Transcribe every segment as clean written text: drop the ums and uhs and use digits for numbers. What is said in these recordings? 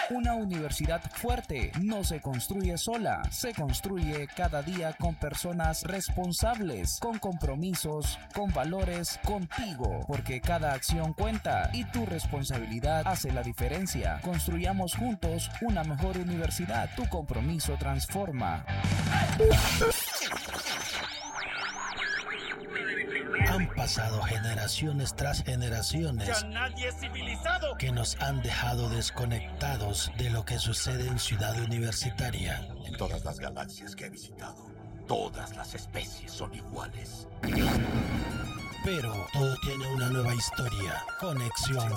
Una universidad fuerte no se construye sola, se construye cada día con personas responsables, con compromisos, con valores, contigo, porque cada acción cuenta y tu responsabilidad hace la diferencia. Construyamos juntos una mejor universidad. Tu compromiso transforma. Han pasado generaciones tras generaciones ¡Ya nadie es civilizado! que nos han dejado desconectados de lo que sucede en Ciudad Universitaria. En todas las galaxias que he visitado, todas las especies son iguales. Pero todo tiene una nueva historia. Conexión.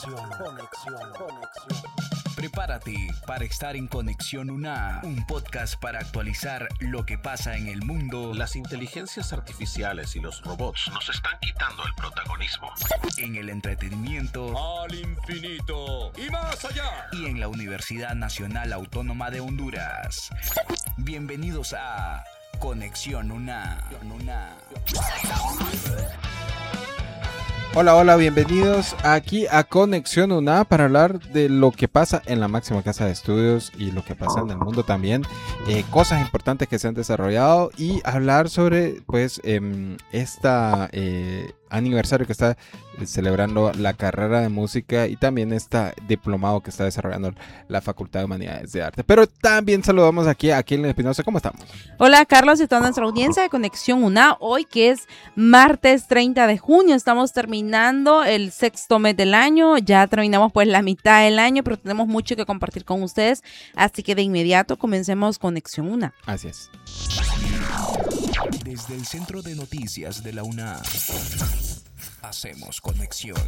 Prepárate para estar en Conexión UNA, un podcast para actualizar lo que pasa en el mundo. Las inteligencias artificiales y los robots nos están quitando el protagonismo. En el entretenimiento. ¡Al infinito y más allá! Y en la Universidad Nacional Autónoma de Honduras. Bienvenidos a Conexión UNA. Hola, bienvenidos aquí a Conexión UNA para hablar de lo que pasa en la máxima casa de estudios y lo que pasa en el mundo también, cosas importantes que se han desarrollado y hablar sobre pues aniversario que está celebrando la carrera de música y también este diplomado que está desarrollando la Facultad de Humanidades de Arte. Pero también saludamos aquí a Kaylin Espinosa. ¿Cómo estamos? Hola Carlos y toda nuestra audiencia de Conexión UNA. Hoy que es martes 30 de junio, estamos terminando el sexto mes del año. Ya terminamos pues la mitad del año, pero tenemos mucho que compartir con ustedes. Así que de inmediato comencemos Conexión UNA. Así es. Desde el Centro de Noticias de la UNA, hacemos conexión.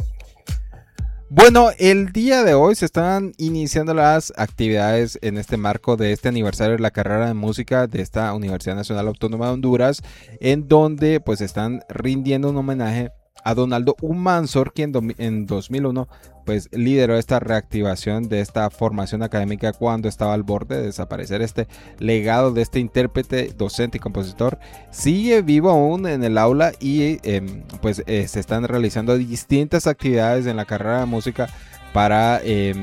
Bueno, el día de hoy se están iniciando las actividades en este marco de este aniversario de la carrera de música de esta Universidad Nacional Autónoma de Honduras, en donde pues están rindiendo un homenaje a Donaldo Humansor, quien en 2001 pues lideró esta reactivación de esta formación académica cuando estaba al borde de desaparecer. Este legado de este intérprete, docente y compositor sigue vivo aún en el aula y se están realizando distintas actividades en la carrera de música para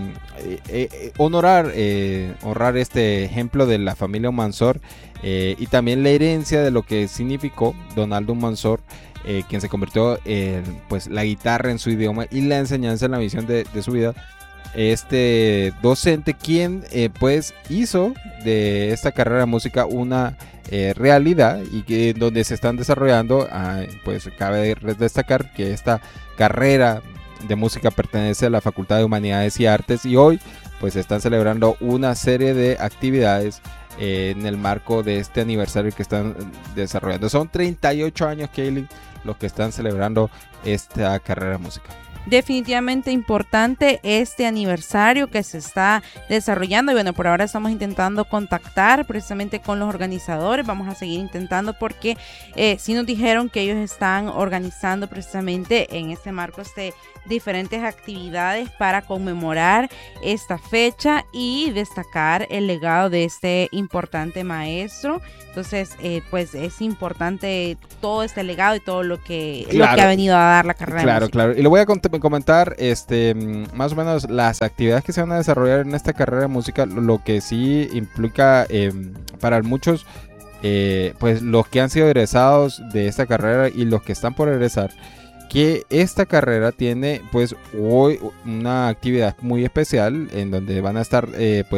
honrar este ejemplo de la familia Humansor y también la herencia de lo que significó Donaldo Humansor, quien se convirtió en pues la guitarra en su idioma y la enseñanza en la misión de su vida. Este docente quien pues hizo de esta carrera de música una realidad y que donde se están desarrollando, pues cabe destacar que esta carrera de música pertenece a la Facultad de Humanidades y Artes y hoy pues están celebrando una serie de actividades en el marco de este aniversario que están desarrollando. Son 38 años, Kaylin, los que están celebrando esta carrera de música. Definitivamente importante este aniversario que se está desarrollando y bueno, por ahora estamos intentando contactar precisamente con los organizadores. Vamos a seguir intentando porque sí nos dijeron que ellos están organizando precisamente en este marco diferentes actividades para conmemorar esta fecha y destacar el legado de este importante maestro. Entonces, pues es importante todo este legado y todo lo que ha venido a dar la carrera de música. Claro. Y le voy a comentar más o menos las actividades que se van a desarrollar en esta carrera de música, lo que sí implica para muchos, pues los que han sido egresados de esta carrera y los que están por egresar, que esta carrera tiene pues hoy una actividad muy especial en donde van a estar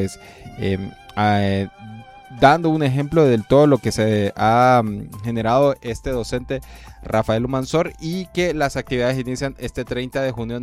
dando un ejemplo de todo lo que se ha generado este docente Rafael Humansor y que las actividades inician este 30 de junio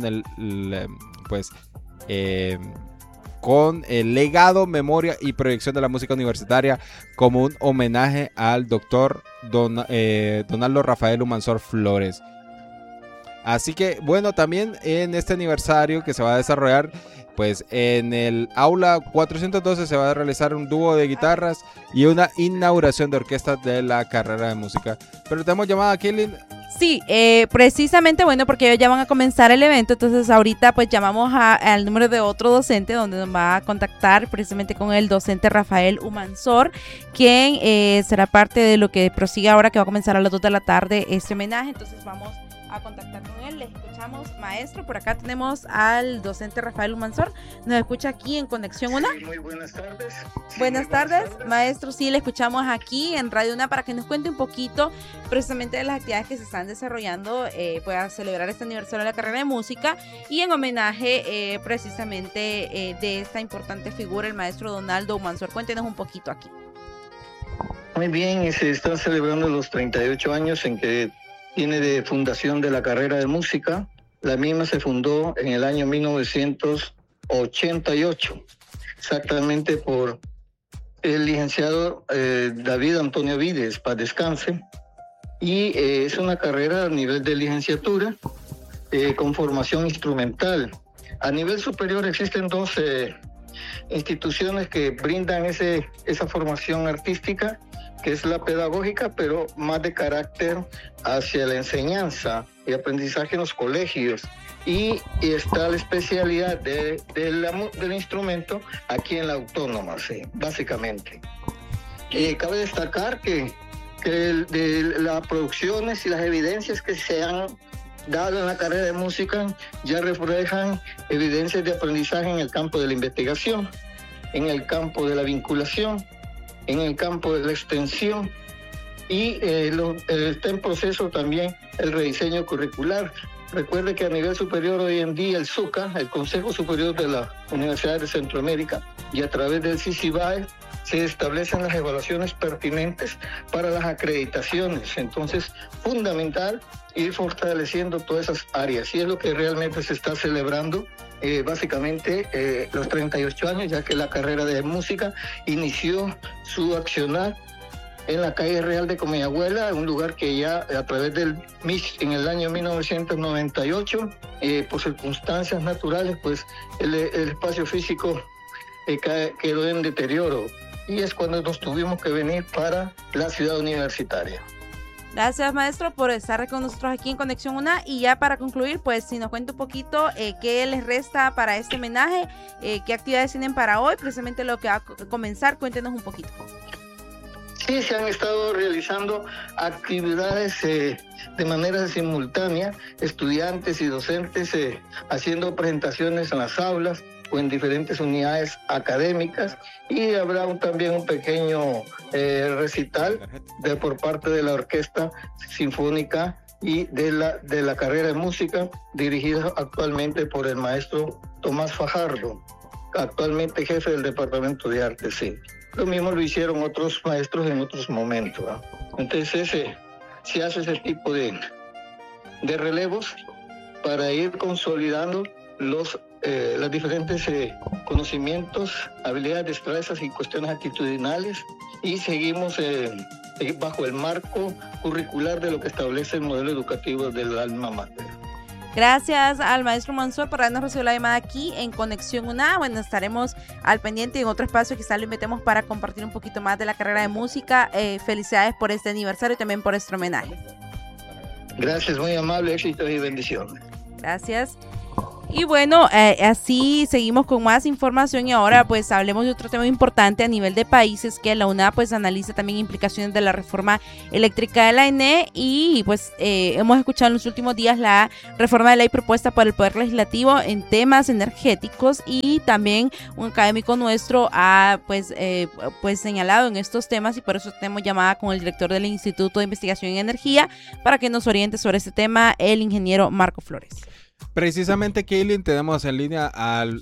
con el legado, memoria y proyección de la música universitaria como un homenaje al doctor Donaldo Rafael Humansor Flores. Así que bueno, también en este aniversario que se va a desarrollar, pues en el aula 412 se va a realizar un dúo de guitarras y una inauguración de orquesta de la carrera de música. Pero tenemos llamada a Kaylin. Sí, precisamente, bueno, porque ellos ya van a comenzar el evento, entonces ahorita pues llamamos al número de otro docente donde nos va a contactar precisamente con el docente Rafael Humansor, quien será parte de lo que prosigue ahora, que va a comenzar a las 2 de la tarde este homenaje. Entonces vamos a contactar con él. Les escuchamos, maestro. Por acá tenemos al docente Rafael Humansor. Nos escucha aquí en Conexión UNA. Sí, muy buenas tardes. Sí, buenas tardes, maestro. Sí, le escuchamos aquí en Radio UNA para que nos cuente un poquito precisamente de las actividades que se están desarrollando para celebrar este aniversario de la carrera de música y en homenaje precisamente de esta importante figura, el maestro Donaldo Humansor. Cuéntenos un poquito aquí. Muy bien, se están celebrando los 38 años en que tiene de fundación de la carrera de música. La misma se fundó en el año 1988, exactamente por el licenciado David Antonio Vides, paz descanse. Y es una carrera a nivel de licenciatura con formación instrumental. A nivel superior existen dos instituciones que brindan esa formación artística, que es la pedagógica, pero más de carácter hacia la enseñanza y aprendizaje en los colegios. Y está la especialidad del instrumento aquí en la autónoma, sí, básicamente. Cabe destacar que de las producciones y las evidencias que se han dado en la carrera de música ya reflejan evidencias de aprendizaje en el campo de la investigación, en el campo de la vinculación, en el campo de la extensión y está en proceso también el rediseño curricular. Recuerde que a nivel superior hoy en día el SUCA, el Consejo Superior de la Universidad de Centroamérica, y a través del CICIBAE se establecen las evaluaciones pertinentes para las acreditaciones. Entonces, fundamental ir fortaleciendo todas esas áreas y es lo que realmente se está celebrando. Básicamente los 38 años, ya que la carrera de música inició su accionar en la calle Real de Comayagüela, un lugar que ya a través del MIS en el año 1998, por circunstancias naturales, pues el espacio físico quedó en deterioro y es cuando nos tuvimos que venir para la ciudad universitaria. Gracias, maestro, por estar con nosotros aquí en Conexión UNA. Y ya para concluir, pues si nos cuenta un poquito qué les resta para este homenaje, qué actividades tienen para hoy, precisamente lo que va a comenzar, cuéntenos un poquito. Sí, se han estado realizando actividades de manera simultánea, estudiantes y docentes haciendo presentaciones en las aulas o en diferentes unidades académicas, y habrá también un pequeño recital por parte de la Orquesta Sinfónica y de la carrera de música, dirigida actualmente por el maestro Tomás Fajardo, actualmente jefe del Departamento de Arte, sí. Lo mismo lo hicieron otros maestros en otros momentos, ¿no? Entonces se hace ese tipo de relevos para ir consolidando los diferentes conocimientos, habilidades, destrezas y cuestiones actitudinales, y seguimos bajo el marco curricular de lo que establece el modelo educativo del alma mater. Gracias al maestro Humansor por habernos recibido la llamada aquí en Conexión UNA. Bueno, estaremos al pendiente en otro espacio, quizás lo invitemos para compartir un poquito más de la carrera de música. Felicidades por este aniversario y también por este homenaje. Gracias, muy amable, éxitos y bendiciones. Gracias. Y bueno, así seguimos con más información y ahora pues hablemos de otro tema importante a nivel de países, que la UNA pues analiza también implicaciones de la reforma eléctrica de la ENE, y pues hemos escuchado en los últimos días la reforma de ley propuesta por el Poder Legislativo en temas energéticos, y también un académico nuestro ha pues señalado en estos temas, y por eso tenemos llamada con el director del Instituto de Investigación en Energía para que nos oriente sobre este tema, el ingeniero Marco Flores. Precisamente, Kaylin, tenemos en línea al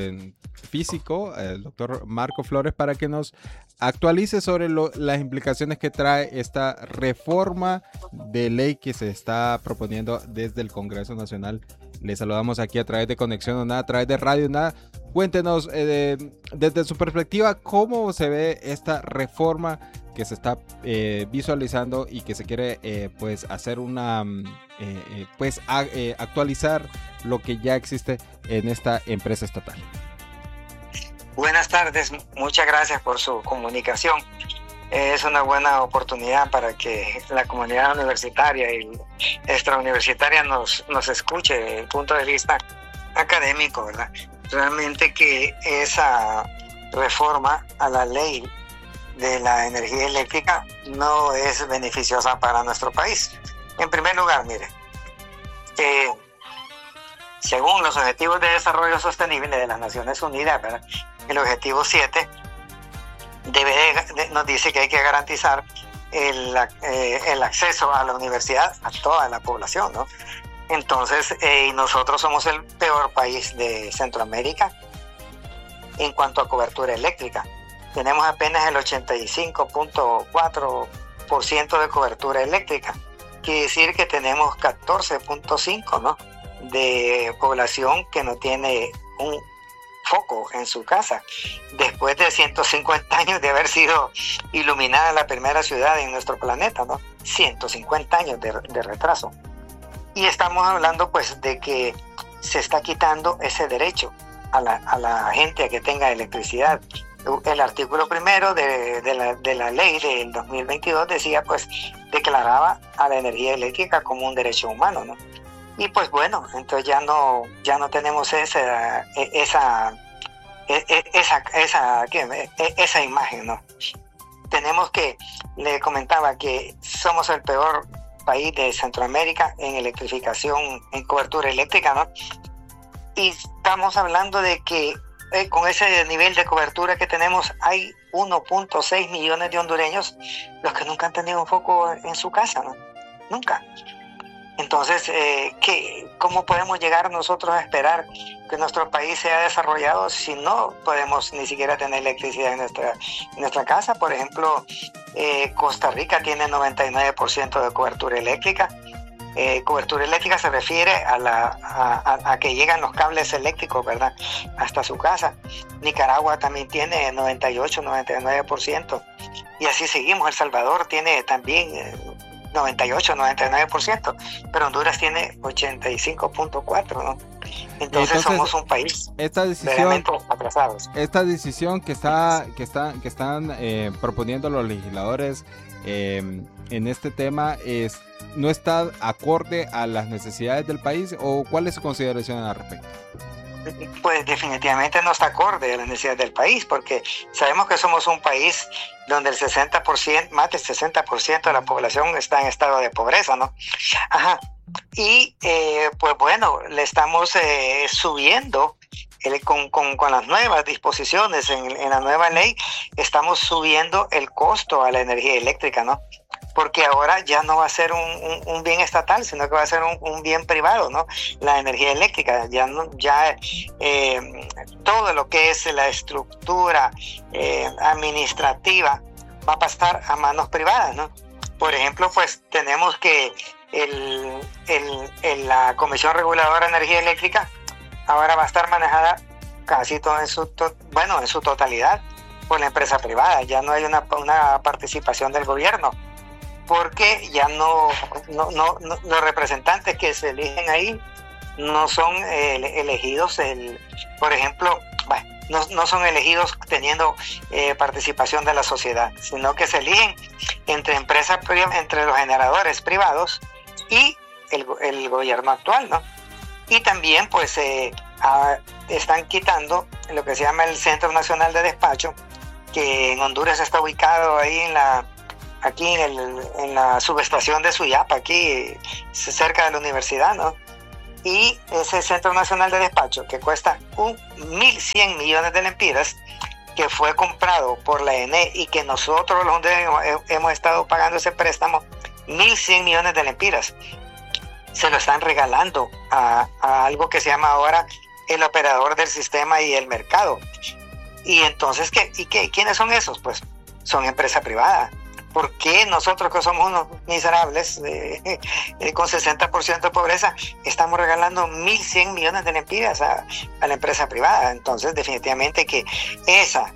físico, el doctor Marco Flores, para que nos actualice sobre las implicaciones que trae esta reforma de ley que se está proponiendo desde el Congreso Nacional. Le saludamos aquí a través de Conexión UNA, a través de Radio UNA. Cuéntenos desde su perspectiva cómo se ve esta reforma que se está visualizando y que se quiere pues hacer una actualizar lo que ya existe en esta empresa estatal. Buenas tardes, muchas gracias por su comunicación. Es una buena oportunidad para que la comunidad universitaria y extrauniversitaria nos escuche desde el punto de vista académico, ¿verdad? Realmente que esa reforma a la ley de la energía eléctrica no es beneficiosa para nuestro país. En primer lugar, mire, según los Objetivos de Desarrollo Sostenible de las Naciones Unidas, ¿verdad?, el objetivo 7 nos dice que hay que garantizar el acceso a la universidad a toda la población, ¿no? Entonces, nosotros somos el peor país de Centroamérica en cuanto a cobertura eléctrica. Tenemos apenas el 85.4% de cobertura eléctrica. Quiere decir que tenemos 14.5%, ¿no?, de población que no tiene un foco en su casa, después de 150 años de haber sido iluminada la primera ciudad en nuestro planeta, ¿no? 150 años de retraso. Y estamos hablando pues de que se está quitando ese derecho a la gente a que tenga electricidad. El artículo primero de la ley del 2022 decía, pues, declaraba a la energía eléctrica como un derecho humano, ¿no? Y pues bueno, entonces ya no tenemos esa imagen, ¿no? Tenemos que, le comentaba que somos el peor país de Centroamérica en electrificación, en cobertura eléctrica, ¿no? Y estamos hablando de que con ese nivel de cobertura que tenemos, hay 1.6 millones de hondureños los que nunca han tenido un foco en su casa, ¿no? Nunca. Entonces, ¿cómo podemos llegar nosotros a esperar que nuestro país sea desarrollado si no podemos ni siquiera tener electricidad en nuestra casa? Por ejemplo, Costa Rica tiene 99% de cobertura eléctrica. Cobertura eléctrica se refiere a que llegan los cables eléctricos, ¿verdad?, hasta su casa. Nicaragua también tiene 98-99%. Y así seguimos. El Salvador tiene también 98-99%, pero Honduras tiene 85.4%, ¿no? Entonces somos un país verdaderamente atrasados. Esta decisión que están proponiendo los legisladores en este tema no está acorde a las necesidades del país, ¿o cuál es su consideración al respecto? Pues definitivamente no está acorde a las necesidades del país, porque sabemos que somos un país donde el 60%, más del 60% de la población está en estado de pobreza, ¿no? Ajá. Y pues bueno, le estamos subiendo con las nuevas disposiciones en la nueva ley, estamos subiendo el costo a la energía eléctrica, ¿no? Porque ahora ya no va a ser un bien estatal, sino que va a ser un bien privado, ¿no? La energía eléctrica, todo lo que es la estructura administrativa va a pasar a manos privadas, ¿no? Por ejemplo, pues tenemos que la Comisión Reguladora de Energía Eléctrica ahora va a estar manejada casi todo en su totalidad por la empresa privada. Ya no hay una participación del gobierno, porque ya no los representantes que se eligen ahí no son elegidos, por ejemplo, no son elegidos teniendo participación de la sociedad, sino que se eligen entre los generadores privados y el gobierno actual, ¿no? Y también pues están quitando lo que se llama el Centro Nacional de Despacho, que en Honduras está ubicado ahí en la subestación de Suyapa, aquí cerca de la universidad, ¿no? Y ese Centro Nacional de Despacho, que cuesta 1.100 millones de lempiras, que fue comprado por la ENE y que nosotros los hondureños hemos estado pagando ese préstamo, 1.100 millones de lempiras, se lo están regalando a algo que se llama ahora el operador del sistema y el mercado. Y entonces, ¿quiénes son esos? Pues son empresa privada. ¿Por qué nosotros, que somos unos miserables con 60% de pobreza, estamos regalando 1.100 millones de lempiras a la empresa privada? Entonces, definitivamente que esa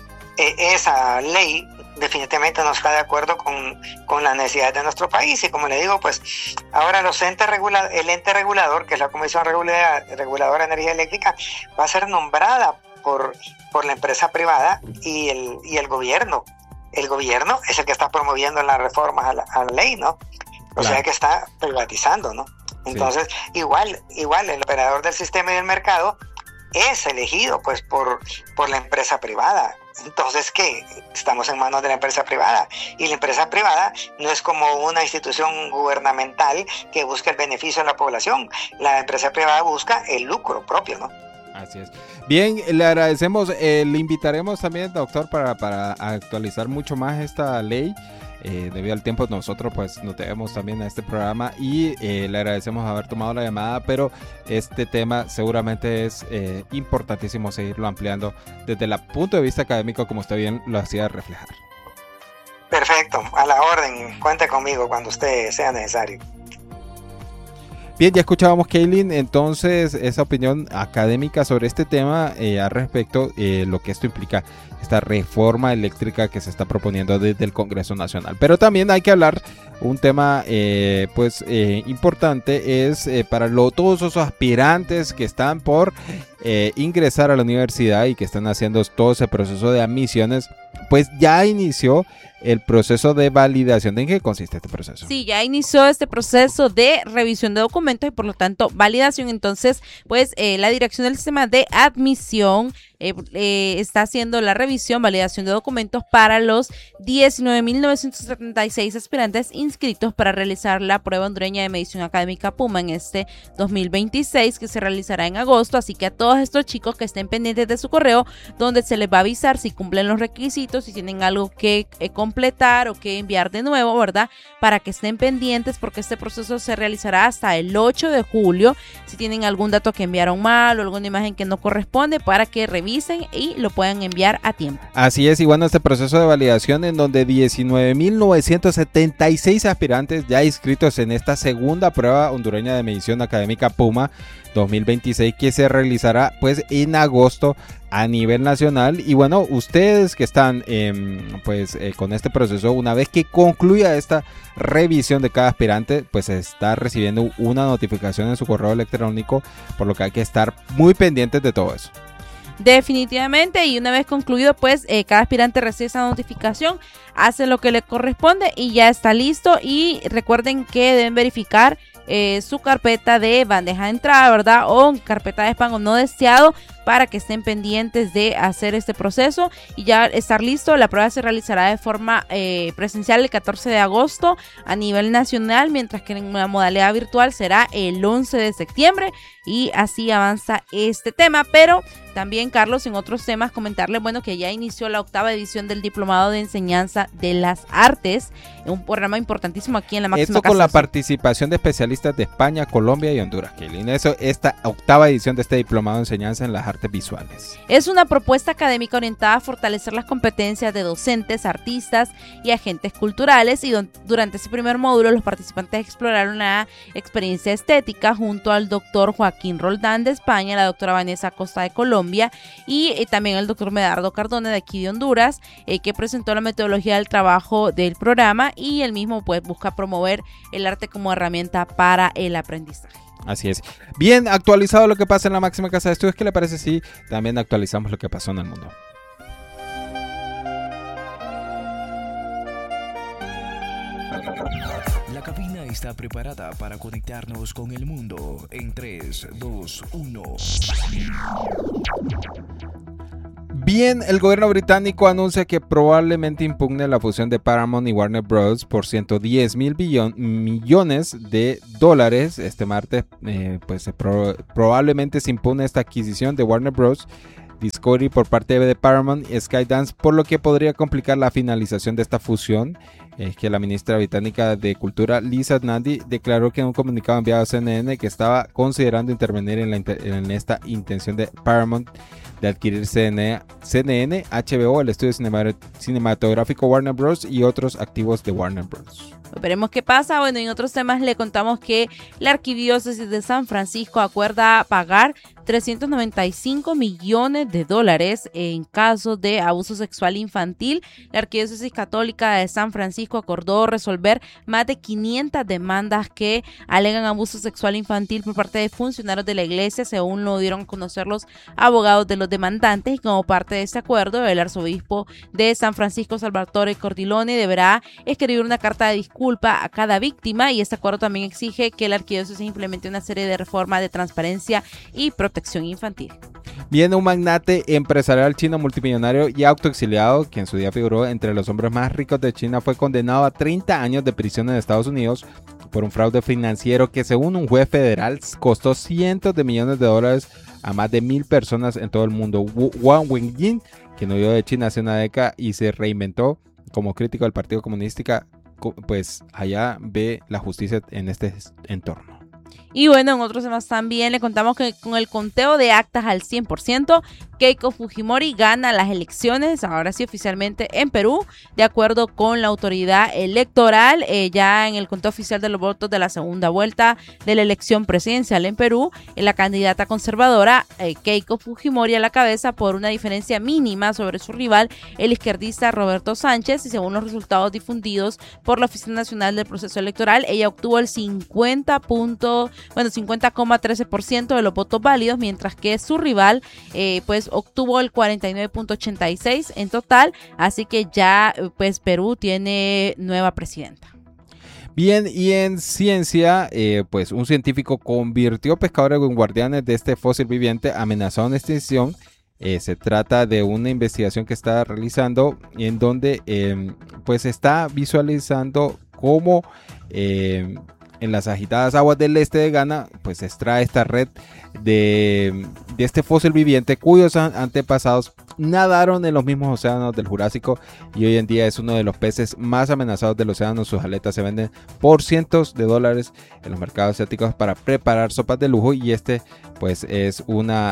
ley definitivamente no está de acuerdo con las necesidades de nuestro país. Y como le digo, pues ahora el ente regulador, que es la Comisión Reguladora de Energía Eléctrica, va a ser nombrada por la empresa privada y el gobierno. El gobierno es el que está promoviendo las reformas a la ley, ¿no? O sea que está privatizando, ¿no? Entonces, igual el operador del sistema y del mercado es elegido pues por la empresa privada. Entonces, ¿qué? Estamos en manos de la empresa privada, y la empresa privada no es como una institución gubernamental que busca el beneficio de la población. La empresa privada busca el lucro propio, ¿no? Así es. Bien, le agradecemos, le invitaremos también, doctor, para actualizar mucho más esta ley. Debido al tiempo, nosotros pues nos debemos también a este programa, y le agradecemos haber tomado la llamada, pero este tema seguramente es importantísimo seguirlo ampliando desde el punto de vista académico, como usted bien lo hacía reflejar. Perfecto, a la orden, cuente conmigo cuando usted sea necesario. Bien, ya escuchábamos, Kaylin, entonces esa opinión académica sobre este tema al respecto, lo que esto implica, esta reforma eléctrica que se está proponiendo desde el Congreso Nacional. Pero también hay que hablar un tema importante, es para todos esos aspirantes que están por ingresar a la universidad y que están haciendo todo ese proceso de admisiones, pues ya inició el proceso de validación. ¿En qué consiste este proceso? Sí, ya inició este proceso de revisión de documentos y por lo tanto validación. Entonces, pues la Dirección del Sistema de Admisión está haciendo la revisión, validación de documentos para los 19.976 aspirantes inscritos para realizar la prueba hondureña de medición académica PUMA en este 2026, que se realizará en agosto. Así que a todos estos chicos que estén pendientes de su correo, donde se les va a avisar si cumplen los requisitos, si tienen algo que completar o que enviar de nuevo, ¿verdad? Para que estén pendientes, porque este proceso se realizará hasta el 8 de julio. Si tienen algún dato que enviaron mal o alguna imagen que no corresponde, para que revisen y lo puedan enviar a tiempo. Así es, y bueno, este proceso de validación en donde 19.976 aspirantes ya inscritos en esta segunda prueba hondureña de medición académica PUMA 2026, que se realizará pues en agosto a nivel nacional. Y bueno, ustedes que están con este proceso, una vez que concluya esta revisión de cada aspirante, pues está recibiendo una notificación en su correo electrónico, por lo que hay que estar muy pendientes de todo eso. Definitivamente, y una vez concluido, pues cada aspirante recibe esa notificación, hace lo que le corresponde y ya está listo. Y recuerden que deben verificar su carpeta de bandeja de entrada, ¿verdad? O carpeta de spam o no deseado, para que estén pendientes de hacer este proceso y ya estar listo. La prueba se realizará de forma presencial el 14 de agosto a nivel nacional, mientras que en la modalidad virtual será el 11 de septiembre, y así avanza este tema. Pero también, Carlos, en otros temas, comentarles, bueno, que ya inició la 8ª edición del Diplomado de Enseñanza de las Artes, un programa importantísimo aquí en la máxima casa. Esto con la participación de especialistas de España, Colombia y Honduras, Kaylin. Esta 8ª edición de este Diplomado de Enseñanza en las Artes Visuales. Es una propuesta académica orientada a fortalecer las competencias de docentes, artistas y agentes culturales, y durante ese primer módulo los participantes exploraron la experiencia estética junto al doctor Joaquín Roldán de España, la doctora Vanessa Costa de Colombia y también el doctor Medardo Cardone de aquí de Honduras, que presentó la metodología del trabajo del programa, y el mismo pues busca promover el arte como herramienta para el aprendizaje. Así es. Bien, actualizado lo que pasa en la máxima casa de estudios. ¿Qué le parece si también actualizamos lo que pasó en el mundo? La cabina está preparada para conectarnos con el mundo en 3, 2, 1. Bien, el gobierno británico anuncia que probablemente impugne la fusión de Paramount y Warner Bros. Por 110 mil millones de dólares. Este martes, probablemente se impone esta adquisición de Warner Bros. Discovery por parte de Paramount y Skydance, por lo que podría complicar la finalización de esta fusión. Es que la ministra británica de Cultura, Lisa Nandy, declaró que en un comunicado enviado a CNN que estaba considerando intervenir en esta intención de Paramount de adquirir CNN, HBO, el estudio cinematográfico Warner Bros. Y otros activos de Warner Bros. Veremos qué pasa. Bueno, en otros temas le contamos que la Arquidiócesis de San Francisco acuerda pagar $395 millones en caso de abuso sexual infantil. La Arquidiócesis Católica de San Francisco acordó resolver más de 500 demandas que alegan abuso sexual infantil por parte de funcionarios de la iglesia, según lo dieron a conocer los abogados de los demandantes. Y como parte de este acuerdo, el arzobispo de San Francisco, Salvatore Cordilone, deberá escribir una carta de disculpas culpa a cada víctima, y este acuerdo también exige que la arquidiócesis implemente una serie de reformas de transparencia y protección infantil. Viene un magnate empresarial chino multimillonario y autoexiliado, que en su día figuró entre los hombres más ricos de China, fue condenado a 30 años de prisión en Estados Unidos por un fraude financiero que, según un juez federal, costó cientos de millones de dólares a más de 1,000 personas en todo el mundo. Wang Wenjin, quien huyó de China hace una década y se reinventó como crítico del Partido Comunista, pues allá ve la justicia en este entorno. Y bueno, en otros temas también le contamos que con el conteo de actas al 100%, Keiko Fujimori gana las elecciones, ahora sí oficialmente en Perú, de acuerdo con la autoridad electoral. Ya en el conteo oficial de los votos de la segunda vuelta de la elección presidencial en Perú, la candidata conservadora Keiko Fujimori a la cabeza por una diferencia mínima sobre su rival, el izquierdista Roberto Sánchez, y según los resultados difundidos por la Oficina Nacional del Proceso Electoral, ella obtuvo el 50,13% de los votos válidos, mientras que su rival pues obtuvo el 49,86% en total, así que ya pues Perú tiene nueva presidenta. Bien, y en ciencia, pues un científico convirtió pescadores en guardianes de este fósil viviente amenazado en extinción. Se trata de una investigación que está realizando en donde pues está visualizando cómo en las agitadas aguas del este de Ghana pues se extrae esta red de este fósil viviente cuyos antepasados nadaron en los mismos océanos del Jurásico y hoy en día es uno de los peces más amenazados del océano. Sus aletas se venden por cientos de dólares en los mercados asiáticos para preparar sopas de lujo, y este pues es una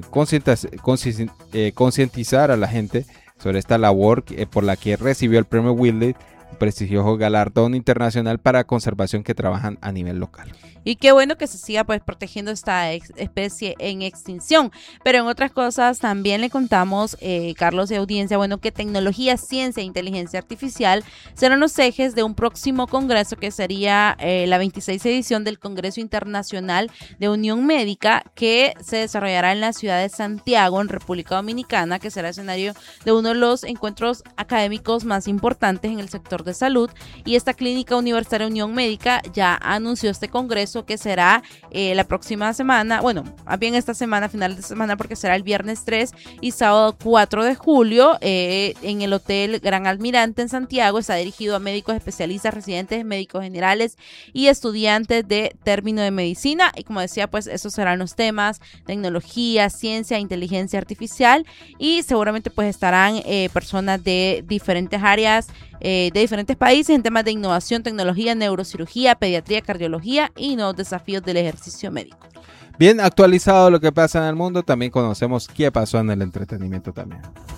concientizar a la gente sobre esta labor por la que recibió el premio Wiley, prestigioso galardón internacional para conservación que trabajan a nivel local. Y qué bueno que se siga pues protegiendo esta especie en extinción. Pero en otras cosas también le contamos, Carlos de audiencia, bueno, que tecnología, ciencia e inteligencia artificial serán los ejes de un próximo congreso que sería la 26ª edición del Congreso Internacional de Unión Médica, que se desarrollará en la ciudad de Santiago, en República Dominicana, que será escenario de uno de los encuentros académicos más importantes en el sector de salud. Y esta Clínica Universitaria Unión Médica ya anunció este congreso, que será la próxima semana, bueno, más bien esta semana, final de semana, porque será el viernes 3 y sábado 4 de julio en el Hotel Gran Almirante en Santiago. Está dirigido a médicos especialistas, residentes, médicos generales y estudiantes de término de medicina, y como decía, pues esos serán los temas: tecnología, ciencia, inteligencia artificial, y seguramente pues estarán personas de diferentes áreas, de diferentes países en temas de innovación, tecnología, neurocirugía, pediatría, cardiología y nuevos desafíos del ejercicio médico. Bien, actualizado lo que pasa en el mundo, también conocemos qué pasó en el entretenimiento también.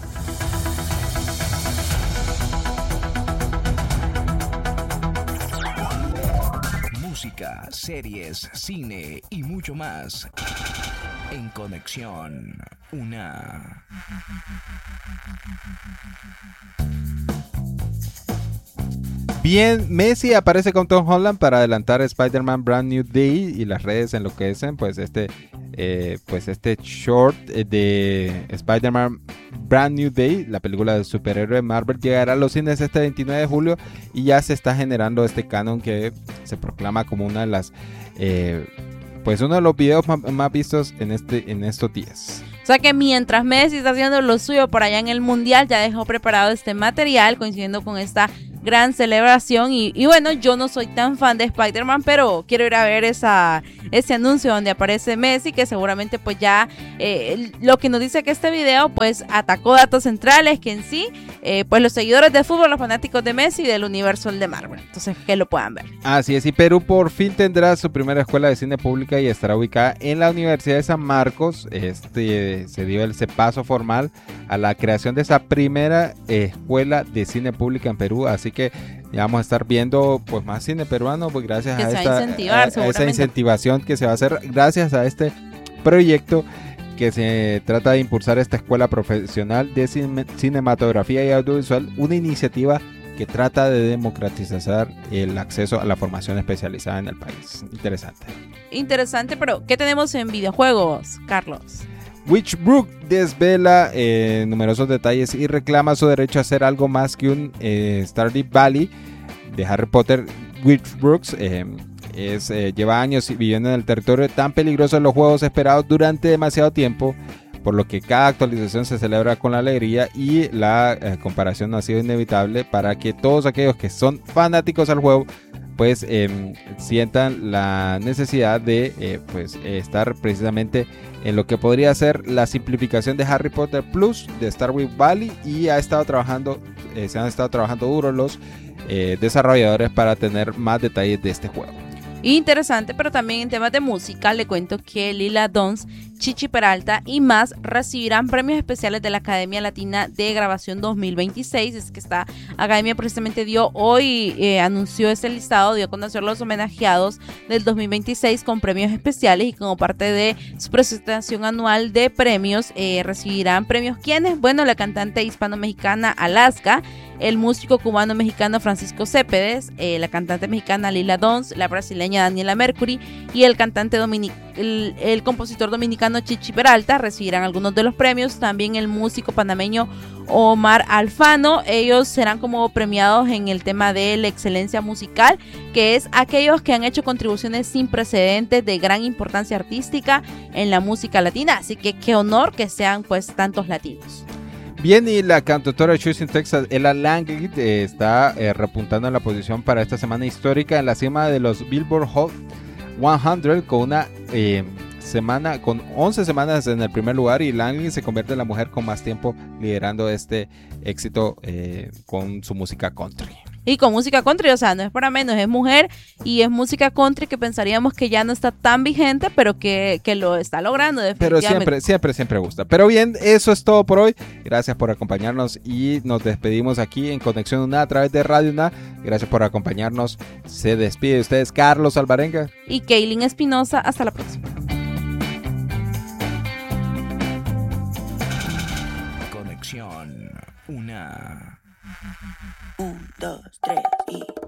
Música, series, cine y mucho más. En Conexión Una. Bien, Messi aparece con Tom Holland para adelantar Spider-Man Brand New Day, y las redes enloquecen, pues este short de Spider-Man Brand New Day, la película de superhéroe Marvel, llegará a los cines este 29 de julio y ya se está generando este canon que se proclama como una de las pues uno de los videos más vistos en estos días. O sea que mientras Messi está haciendo lo suyo por allá en el Mundial, ya dejó preparado este material coincidiendo con esta gran celebración. Y bueno, yo no soy tan fan de Spider-Man, pero quiero ir a ver ese anuncio donde aparece Messi, que seguramente pues ya lo que nos dice que este video pues atacó datos centrales, que en sí pues los seguidores de fútbol, los fanáticos de Messi y del universo de Marvel, entonces que lo puedan ver. Así es, y Perú por fin tendrá su primera escuela de cine pública y estará ubicada en la Universidad de San Marcos. Se dio ese paso formal a la creación de esa primera escuela de cine pública en Perú, así que ya vamos a estar viendo pues más cine peruano, pues gracias a esa incentivación que se va a hacer gracias a este proyecto que se trata de impulsar esta escuela profesional de cinematografía y audiovisual, una iniciativa que trata de democratizar el acceso a la formación especializada en el país. Interesante, pero ¿qué tenemos en videojuegos, Carlos? Witchbrook desvela numerosos detalles y reclama su derecho a ser algo más que un Stardew Valley de Harry Potter, Witch Brooks, lleva años viviendo en el territorio tan peligroso de los juegos esperados durante demasiado tiempo, por lo que cada actualización se celebra con la alegría y la comparación no ha sido inevitable para que todos aquellos que son fanáticos al juego pues sientan la necesidad de estar precisamente en lo que podría ser la simplificación de Harry Potter Plus de Stardew Valley, y se han estado trabajando duro los desarrolladores para tener más detalles de este juego. Interesante, pero también en temas de música le cuento que Lila Downs, Chichi Peralta y más recibirán premios especiales de la Academia Latina de Grabación 2026. Es que esta academia precisamente anunció este listado, dio a conocer los homenajeados del 2026 con premios especiales, y como parte de su presentación anual de premios recibirán premios ¿quiénes? Bueno, la cantante hispano-mexicana Alaska, el músico cubano-mexicano Francisco Céspedes, la cantante mexicana Lila Downs, la brasileña Daniela Mercury y el cantante el compositor dominicano Chichi Peralta recibirán algunos de los premios. También el músico panameño Omar Alfano, ellos serán como premiados en el tema de la excelencia musical, que es aquellos que han hecho contribuciones sin precedentes de gran importancia artística en la música latina, así que qué honor que sean pues tantos latinos. Bien, y la cantautora de Houston, Texas, Ella Langley, está repuntando en la posición para esta semana histórica en la cima de los Billboard Hot 100 con una con 11 semanas en el primer lugar, y Langley se convierte en la mujer con más tiempo liderando este éxito con su música country. Y con música country, o sea, no es para menos, es mujer y es música country que pensaríamos que ya no está tan vigente, pero que lo está logrando definitivamente. Pero siempre gusta. Pero bien, eso es todo por hoy. Gracias por acompañarnos y nos despedimos aquí en Conexión UNA a través de Radio UNA. Gracias por acompañarnos. Se despide de ustedes Carlos Alvarenga y Kaylin Espinosa. Hasta la próxima. Conexión UNA. 1, 2, 3.